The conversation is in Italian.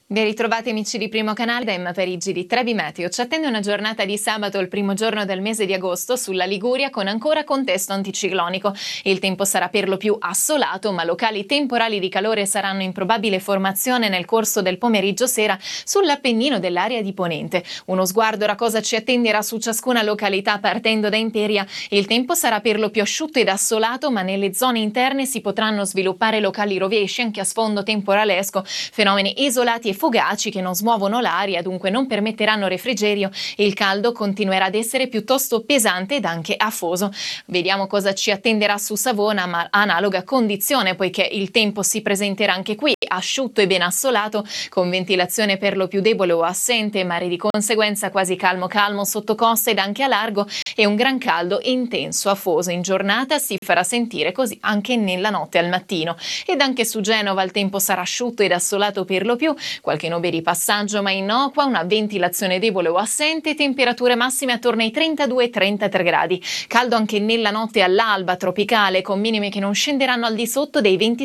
Ben ritrovati amici di Primo Canale da Emma Parigi di Trebi Meteo. Ci attende una giornata di sabato, il primo giorno del mese di agosto, sulla Liguria con ancora contesto anticiclonico. Il tempo sarà per lo più assolato, ma locali temporali di calore saranno in probabile formazione nel corso del pomeriggio-sera sull'Appennino dell'area di Ponente. Uno sguardo a cosa ci attenderà su ciascuna località partendo da Imperia. Il tempo sarà per lo più asciutto ed assolato, ma nelle zone interne si potranno sviluppare locali rovesci anche a sfondo temporalesco, fenomeni isolati e fugaci che non smuovono l'aria, dunque non permetteranno refrigerio e il caldo continuerà ad essere piuttosto pesante ed anche afoso. Vediamo cosa ci attenderà su Savona, ma analoga condizione, poiché il tempo si presenterà anche qui asciutto e ben assolato, con ventilazione per lo più debole o assente, mare di conseguenza quasi calmo sotto costa ed anche a largo, e un gran caldo intenso afoso in giornata si farà sentire così anche nella notte al mattino. Ed anche su Genova il tempo sarà asciutto ed assolato per lo più, qualche nube di passaggio ma innocua, una ventilazione debole o assente, temperature massime attorno ai 32-33 gradi. Caldo anche nella notte all'alba, tropicale, con minime che non scenderanno al di sotto dei 26